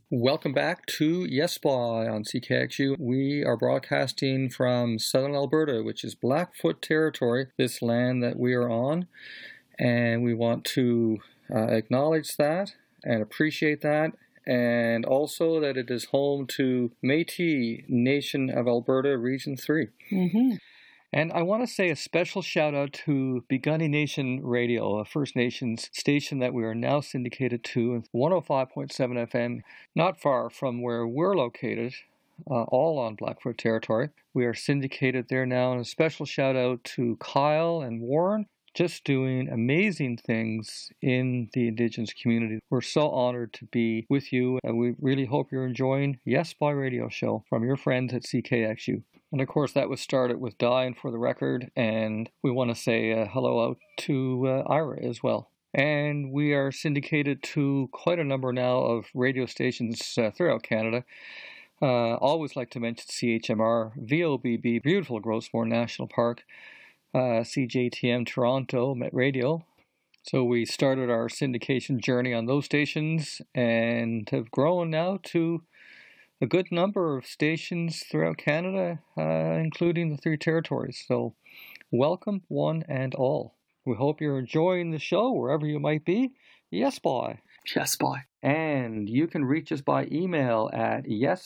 Welcome back to Yes Boy on CKXU. We are broadcasting from southern Alberta, which is Blackfoot territory, this land that we are on. And we want to acknowledge that and appreciate that. And also that it is home to Métis Nation of Alberta, Region 3. Mm-hmm. And I want to say a special shout out to Piikani Nation Radio, a First Nations station that we are now syndicated to, 105.7 FM, not far from where we're located, all on Blackfoot territory. We are syndicated there now, and a special shout out to Kyle and Warren, just doing amazing things in the Indigenous community. We're so honored to be with you, and we really hope you're enjoying Yes Boy Radio Show from your friends at CKXU. And of course, that was started with Dying for the record, and we want to say hello out to Ira as well. And we are syndicated to quite a number now of radio stations throughout Canada. Always like to mention CHMR, VOBB, beautiful Grossmore National Park, CJTM Toronto, Met Radio. So we started our syndication journey on those stations and have grown now to a good number of stations throughout Canada, including the 3 territories. So welcome one and all. We hope you're enjoying the show wherever you might be. Yes, boy. Yes, boy. And you can reach us by email at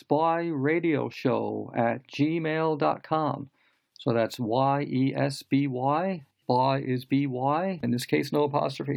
yesbyradioshow@gmail.com. So that's YESBY. Boy is BY. In this case, no apostrophe.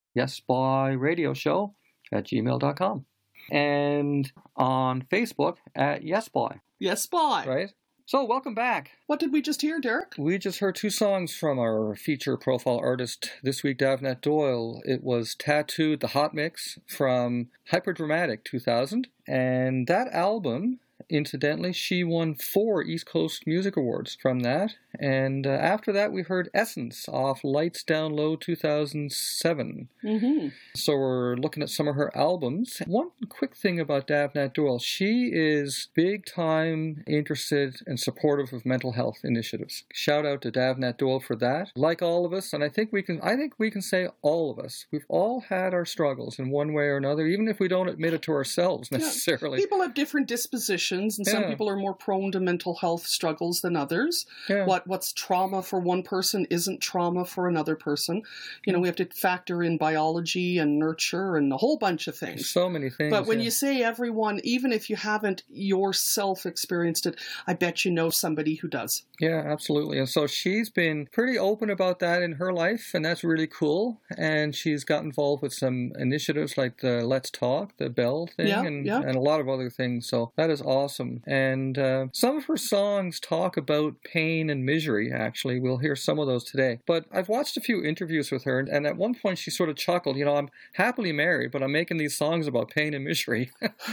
yesbyradioshow@gmail.com. And on Facebook at Yes Boy. Yes, boy. Right? So, welcome back. What did we just hear, Derek? We just heard 2 songs from our feature profile artist this week, Davnat Doyle. It was Tattooed, the Hot Mix from Hyperdramatic 2000. And that album, incidentally, she won 4 East Coast Music Awards from that. And after that, we heard Essence off Lights Down Low 2007. Mm-hmm. So we're looking at some of her albums. One quick thing about Davnat Doyle, she is big time interested and supportive of mental health initiatives. Shout out to Davnat Doyle for that. Like all of us, and I think we can say all of us, we've all had our struggles in one way or another, even if we don't admit it to ourselves necessarily. Yeah. People have different dispositions, and some people are more prone to mental health struggles than others. Yeah. What's trauma for one person isn't trauma for another person. You know, we have to factor in biology and nurture and a whole bunch of things. So many things. But when you say everyone, even if you haven't yourself experienced it, I bet you know somebody who does. Yeah, absolutely. And so she's been pretty open about that in her life, and that's really cool. And she's got involved with some initiatives like the Let's Talk, the Bell thing, and a lot of other things. So that is awesome. And some of her songs talk about pain and misery, actually. We'll hear some of those today. But I've watched a few interviews with her, and at one point she sort of chuckled, I'm happily married, but I'm making these songs about pain and misery.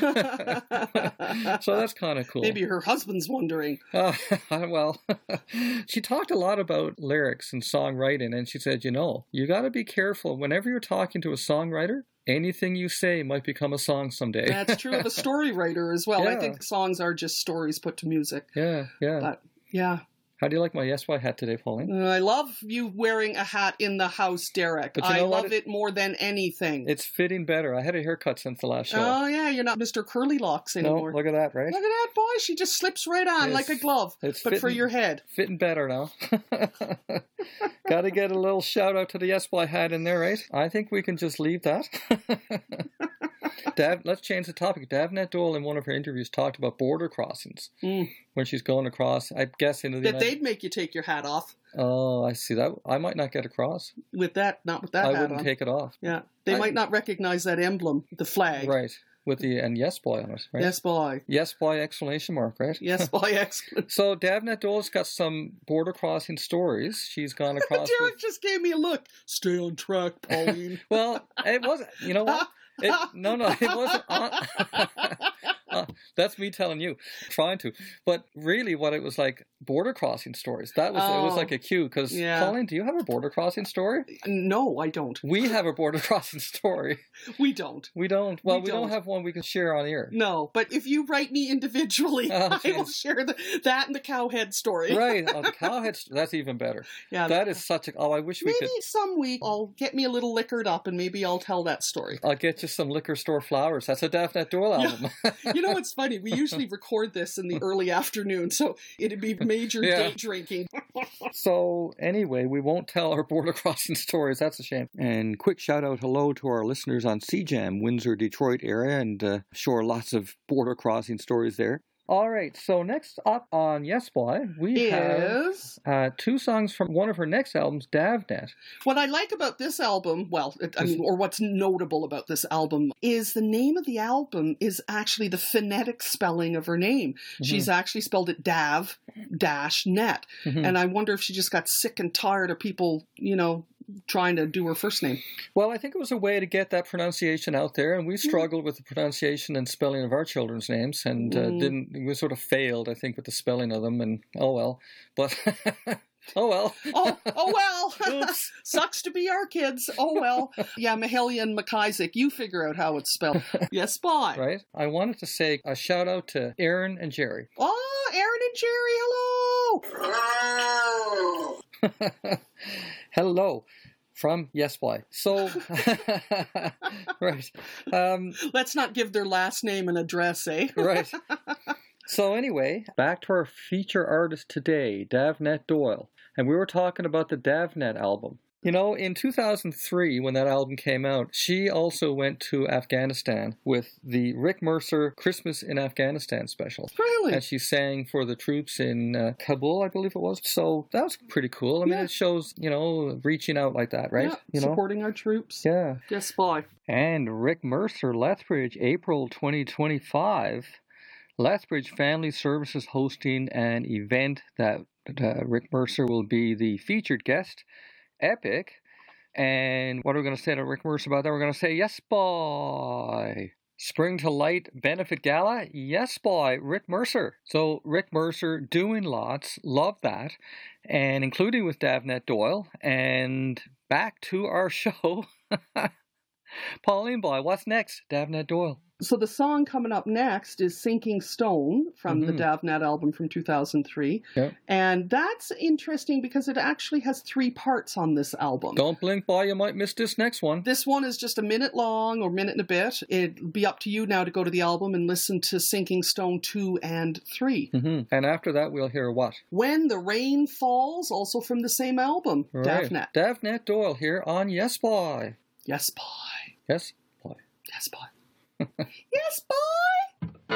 So that's kind of cool. Maybe her husband's wondering. Well, she talked a lot about lyrics and songwriting, and she said, you got to be careful. Whenever you're talking to a songwriter, anything you say might become a song someday. That's true of a story writer as well. Yeah. I think songs are just stories put to music. Yeah. But, yeah. How do you like my Yes Boy hat today, Pauline? I love you wearing a hat in the house, Derek. But I love it more than anything. It's fitting better. I had a haircut since the last show. Oh, yeah, you're not Mr. Curly Locks anymore. No, look at that, right? Look at that, boy. She just slips right on like a glove, but for your head. Fitting better now. Got to get a little shout out to the Yes Boy hat in there, right? I think we can just leave that. Let's change the topic. Davnat Doyle in one of her interviews talked about border crossings when she's going across, I guess, into the they'd make you take your hat off. Oh, I see that. I might not get across. Not with that hat on. I wouldn't take it off. Yeah. They might not recognize that emblem, the flag. Right. With the and Yes Boy on it, right? Yes Boy. Yes Boy exclamation mark, right? Yes Boy exclamation. So Davnat Doyle's got some border crossing stories. She's gone across. Derek just gave me a look. Stay on track, Pauline. Well, it wasn't. You know what? It wasn't. That's me telling you, trying to. But really, what it was like, border crossing stories. It was like a cue. Because, Colleen, do you have a border crossing story? No, I don't. We have a border crossing story. We don't. We don't. Well, we don't have one we can share on air. No, but if you write me individually, I will share that and the cowhead story. Right. Oh, the cowhead story. That's even better. Yeah. That is such a... Oh, I wish we could... Maybe some week I'll get me a little liquored up and maybe I'll tell that story. I'll get you some liquor store flowers. That's a Davnet Doyle album. You know what's funny? We usually record this in the early afternoon, so it'd be major day drinking. So anyway, we won't tell our border crossing stories. That's a shame. And quick shout out hello to our listeners on CJAM, Windsor, Detroit area, and sure, lots of border crossing stories there. All right, so next up on Yes Boy, we have 2 songs from one of her next albums, Davnet. What I like about this album, or what's notable about this album, is the name of the album is actually the phonetic spelling of her name. Mm-hmm. She's actually spelled it Dav-Net. Mm-hmm. And I wonder if she just got sick and tired of people, trying to do her first name. Well, I think it was a way to get that pronunciation out there, and we struggled with the pronunciation and spelling of our children's names, and we sort of failed, I think, with the spelling of them, and oh well. But oh well. oh well. Sucks to be our kids. Oh well. Yeah, Mahalia and McIsaac, you figure out how it's spelled. Yes, bye. Right. I wanted to say a shout out to Aaron and Jerry. Oh, Aaron and Jerry, hello. Hello from Yes Boy. So, right. Let's not give their last name and address, eh? Right. So anyway, back to our feature artist today, Davnet Doyle. And we were talking about the Davnet album. In 2003, when that album came out, she also went to Afghanistan with the Rick Mercer Christmas in Afghanistan special. Really? And she sang for the troops in Kabul, I believe it was. So that was pretty cool. I mean, it shows, reaching out like that, right? Yeah, supporting our troops. Yeah. Yes, boy. And Rick Mercer, Lethbridge, April 2025. Lethbridge Family Services hosting an event that Rick Mercer will be the featured guest. Epic. And what are we going to say to Rick Mercer about that? We're going to say, yes, boy. Spring to Light Benefit Gala? Yes, boy. Rick Mercer. So Rick Mercer doing lots. Love that. And including with Davnet Doyle. And back to our show. Pauline Boy, what's next? Davnet Doyle. So the song coming up next is Sinking Stone from the Davnet album from 2003. Yep. And that's interesting because it actually has 3 parts on this album. Don't blink, boy, you might miss this next one. This one is just a minute long or minute and a bit. It'll be up to you now to go to the album and listen to Sinking Stone 2 and 3. Mm-hmm. And after that, we'll hear what? When the Rain Falls, also from the same album, right. Davnet. Davnet Doyle here on Yes Boy. Yes, boy. Yes, boy. Yes, boy. Yes, boy!